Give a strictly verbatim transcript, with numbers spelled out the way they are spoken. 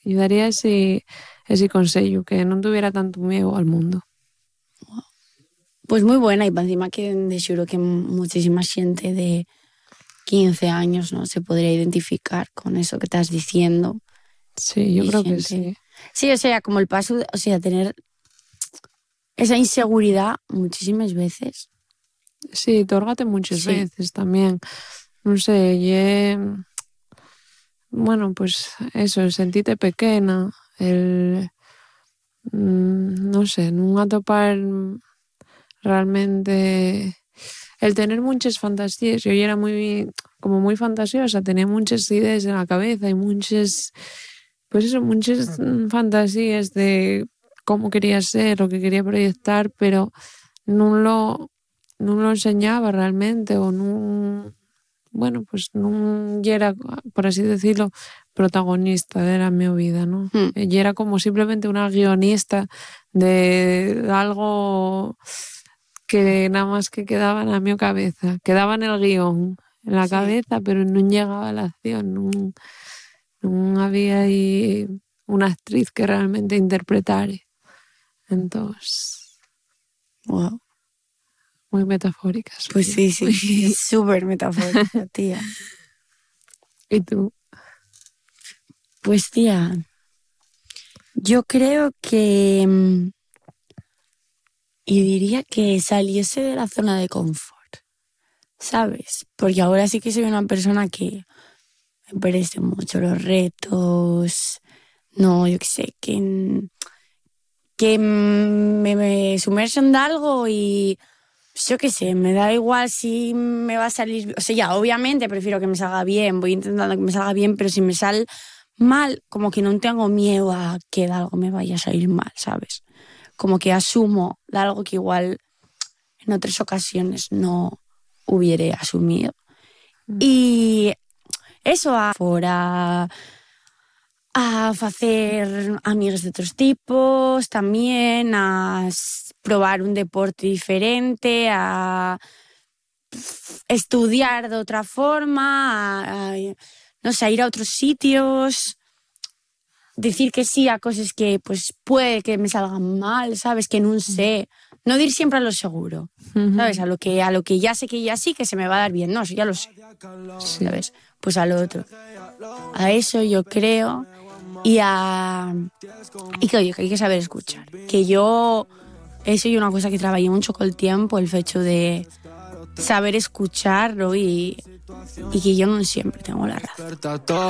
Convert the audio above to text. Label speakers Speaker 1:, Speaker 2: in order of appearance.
Speaker 1: Yo daría ese, ese consejo, que non tuviera tanto miedo al mundo.
Speaker 2: Pues muy buena, y para encima que de seguro que muchísima gente de quince años, ¿no?, se podría identificar con eso que estás diciendo.
Speaker 1: Sí, yo
Speaker 2: y
Speaker 1: creo que
Speaker 2: gente...
Speaker 1: sí.
Speaker 2: Sí, o sea, como el paso, o sea, tener esa inseguridad muchísimas veces.
Speaker 1: Sí, tórgate muchas
Speaker 2: Sí.
Speaker 1: veces también. Non sei, é... Bueno, pues eso, el sentirte pequena, el... mm, non sei, non atopar realmente... El tener muchas fantasías. Yo era muy, como muy fantasiosa, tenía muchas ideas en la cabeza y muchas, pues eso, muchas mm, fantasías de cómo quería ser, lo que quería proyectar, pero non lo, non lo enseñaba realmente, o non, bueno, pues non era, por así decirlo, protagonista de la mi vida, ¿no?
Speaker 2: Mm.
Speaker 1: Y era como simplemente una guionista de algo que nada más que quedaba en la mi cabeza, quedaba en el guión, en la
Speaker 2: Sí.
Speaker 1: cabeza, pero non llegaba a la acción, non, non había aí unha actriz que realmente interpretare. Entonces,
Speaker 2: Wow.
Speaker 1: muy metafóricas.
Speaker 2: Pues sí, sí, es súper metafórica, tía.
Speaker 1: ¿Y tú?
Speaker 2: Pues tía, yo creo que... mm, Y diría que saliese de la zona de confort, ¿sabes? Porque ahora sí que soy una persona que me parecen mucho los retos, no, yo qué sé, que, que me, me sumerjan de algo y pues yo qué sé, me da igual si me va a salir, o sea, ya, obviamente prefiero que me salga bien, voy intentando que me salga bien, pero si me sale mal, como que no tengo miedo a que de algo me vaya a salir mal, ¿sabes? Como que asumo de algo que igual en otras ocasiones no hubiera asumido. Y eso, a fora, a facer amigos de otros tipos también, a probar un deporte diferente, a estudiar de otra forma, a, a no sé, a ir a otros sitios, decir que sí a cosas que pues puede que me salgan mal, ¿sabes? Que no sé. No ir siempre a lo seguro, ¿sabes? A lo que a lo que ya sé que ya sí que se me va a dar bien, no, eso ya lo sé,
Speaker 1: Sí.
Speaker 2: ¿sabes? Pues a lo otro. A eso yo creo, y a y que oye, que hay que saber escuchar. Que yo eso es una cosa que trabajé mucho con el tiempo, el hecho de saber escucharlo y y que yo no siempre tengo la razón.